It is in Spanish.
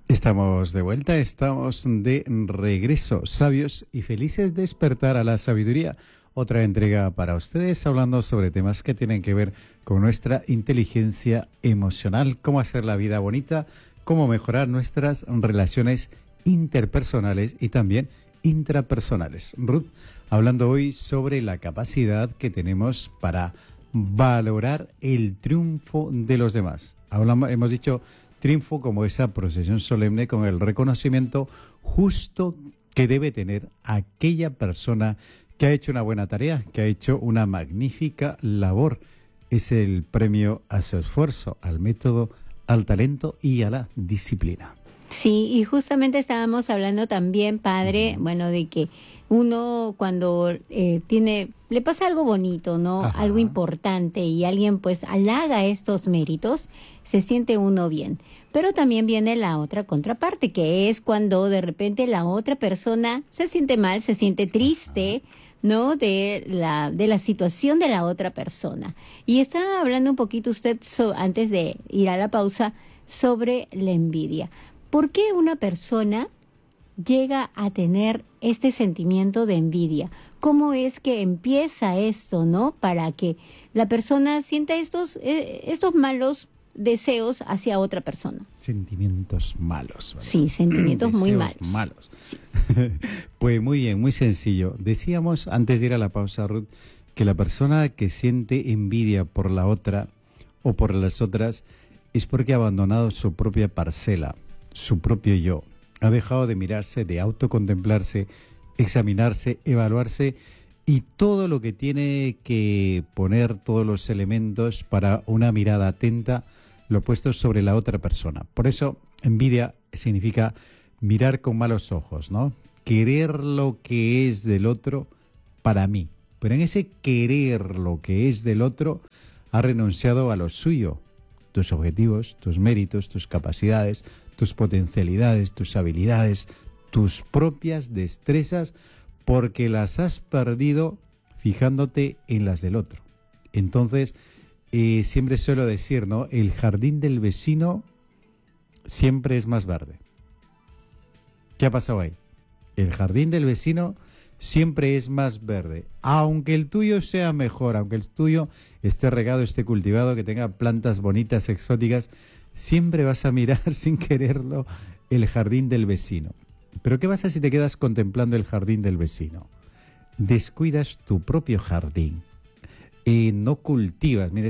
Estamos de vuelta, estamos de regreso, sabios y felices de despertar a la sabiduría. Otra entrega para ustedes hablando sobre temas que tienen que ver con nuestra inteligencia emocional, cómo hacer la vida bonita, cómo mejorar nuestras relaciones interpersonales y también intrapersonales. Ruth, hablando hoy sobre la capacidad que tenemos para valorar el triunfo de los demás. Hemos dicho triunfo como esa procesión solemne con el reconocimiento justo que debe tener aquella persona que ha hecho una buena tarea, que ha hecho una magnífica labor. Es el premio a su esfuerzo, al método, al talento y a la disciplina. Sí, y justamente estábamos hablando también, padre, bueno, de que uno cuando le pasa algo bonito, ¿no? Ajá. Algo importante y alguien pues halaga estos méritos, se siente uno bien. Pero también viene la otra contraparte, que es cuando de repente la otra persona se siente mal, se siente triste, ¿no? De la situación de la otra persona. Y estaba hablando un poquito usted, antes de ir a la pausa, sobre la envidia. ¿Por qué una persona llega a tener este sentimiento de envidia? ¿Cómo es que empieza esto, no? Para que la persona sienta estos malos deseos hacia otra persona. Sentimientos malos, ¿verdad? Sí, sentimientos muy malos. Sí. Pues muy bien, muy sencillo. Decíamos antes de ir a la pausa, Ruth, que la persona que siente envidia por la otra o por las otras es porque ha abandonado su propia parcela, su propio yo. Ha dejado de mirarse, de autocontemplarse, examinarse, evaluarse y todo lo que tiene que poner, todos los elementos para una mirada atenta, lo puesto sobre la otra persona. Por eso, envidia significa mirar con malos ojos, ¿no? Querer lo que es del otro para mí. Pero en ese querer lo que es del otro, ha renunciado a lo suyo. Tus objetivos, tus méritos, tus capacidades, tus potencialidades, tus habilidades, tus propias destrezas, porque las has perdido fijándote en las del otro. Entonces, siempre suelo decir, ¿no? El jardín del vecino siempre es más verde. ¿Qué ha pasado ahí? El jardín del vecino siempre es más verde, aunque el tuyo sea mejor, aunque el tuyo esté regado, esté cultivado, que tenga plantas bonitas, exóticas, siempre vas a mirar sin quererlo el jardín del vecino. Pero ¿qué pasa si te quedas contemplando el jardín del vecino? Descuidas tu propio jardín, no cultivas. Mira,